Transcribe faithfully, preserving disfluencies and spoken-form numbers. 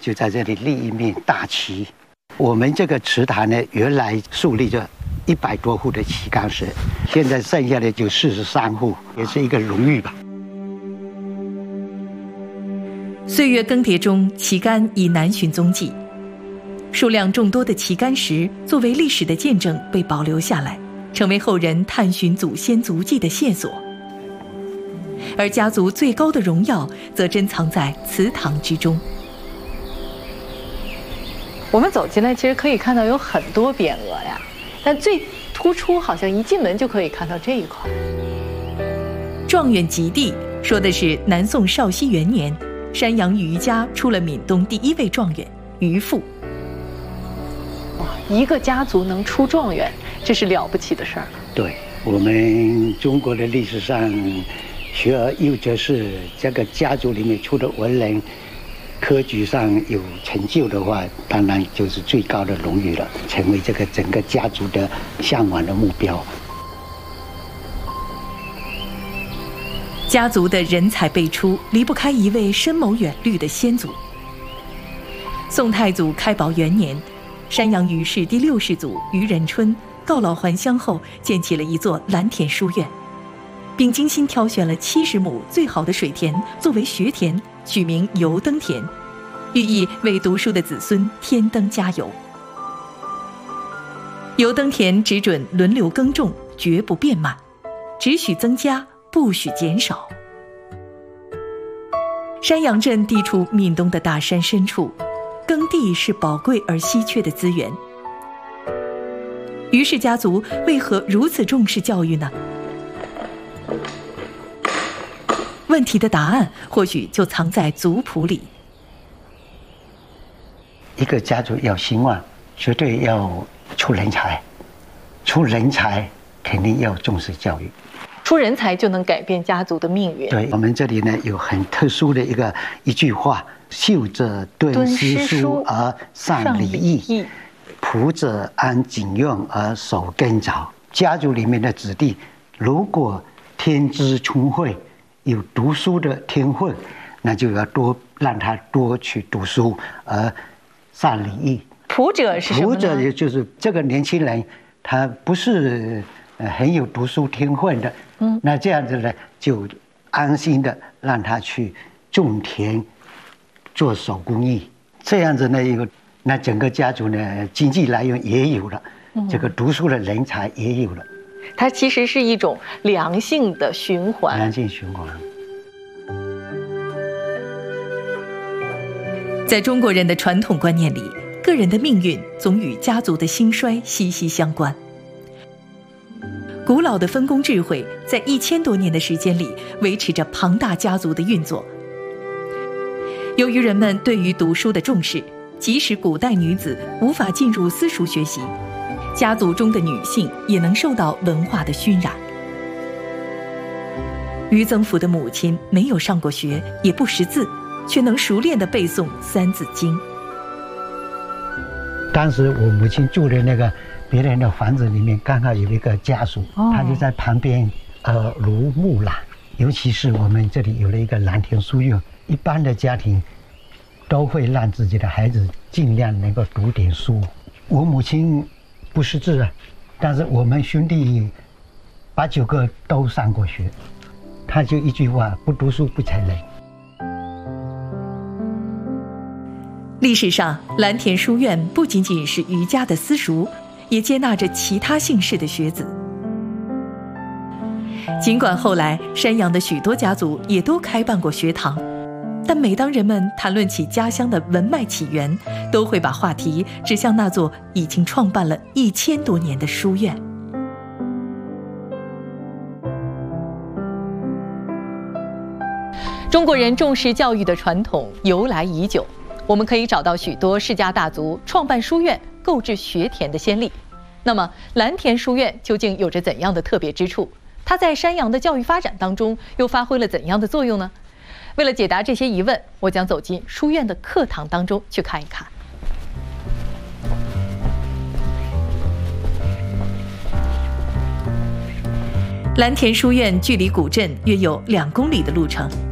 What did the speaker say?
就在这里立一面大旗。我们这个祠堂呢，原来树立着一百多户的旗杆社，现在剩下的就四十三户，也是一个荣誉吧。 岁月更迭中，旗杆已难寻踪迹，数量众多的旗杆石作为历史的见证被保留下来，成为后人探寻祖先足迹的线索。而家族最高的荣耀则珍藏在祠堂之中。 我们走进来，其实可以看到有很多匾额呀，但最突出好像一进门就可以看到这一块。 状元及第说的是南宋绍熙元年，山阳余家出了闽东第一位状元余父。 哇，一个家族能出状元，这是了不起的事儿。 对，我们中国的历史上，学而优则仕，这个家族里面出的文人，科举上有成就的话，当然就是最高的荣誉了，成为这个整个家族的向往的目标。 家族的人才辈出，离不开一位深谋远虑的先祖。宋太祖开宝元年，山阳余氏第六世祖余仁春告老还乡后，建起了一座蓝田书院，并精心挑选了七十亩最好的水田作为学田，取名油灯田，寓意为读书的子孙添灯加油。油灯田只准轮流耕种，绝不变满，只许增加，不许减少。山阳镇地处闽东的大山深处，耕地是宝贵而稀缺的资源。余氏家族为何如此重视教育呢？问题的答案或许就藏在族谱里。 一个家族要兴旺，绝对要出人才，出人才肯定要重视教育。 出人才就能改变家族的命运。 对，我们这里呢有很特殊的一个一句话：秀者敦诗书而尚礼义，仆者安谨用而守耕凿。家族里面的子弟，如果天资聪慧，有读书的天分，那就要多让他多去读书，而善礼义。 仆者是什么呢？ 仆者也就是这个年轻人，他不是呃很有读书天分的，嗯，那这样子呢，就安心的让他去种田、做手工艺，这样子呢，一个那整个家族呢经济来源也有了，这个读书的人才也有了。 它其实是一种良性的循环。 良性循环。 在中国人的传统观念里，个人的命运总与家族的兴衰息息相关。古老的分工智慧在一千多年的时间里维持着庞大家族的运作。由于人们对于读书的重视，即使古代女子无法进入私塾学习，家族中的女性也能受到文化的熏染。余曾福的母亲没有上过学，也不识字，却能熟练地背诵《三字经》。 当时我母亲住的那个别人的房子里面，刚好有一个家属，哦、他就在旁边耳濡目染。尤其是我们这里有了一个蓝田书院，一般的家庭都会让自己的孩子尽量能够读点书。我母亲不识字啊，但是我们兄弟八九个都上过学，他就一句话：不读书不成人。 历史上，蓝田书院不仅仅是余家的私塾，也接纳着其他姓氏的学子。尽管后来山阳的许多家族也都开办过学堂，但每当人们谈论起家乡的文脉起源，都会把话题指向那座已经创办了一千多年的书院。 中国人重视教育的传统由来已久，我们可以找到许多世家大族创办书院、购置学田的先例。那么，蓝田书院究竟有着怎样的特别之处？它在山阳的教育发展当中又发挥了怎样的作用呢？为了解答这些疑问，我将走进书院的课堂当中去看一看。 蓝田书院距离古镇约有两公里的路程，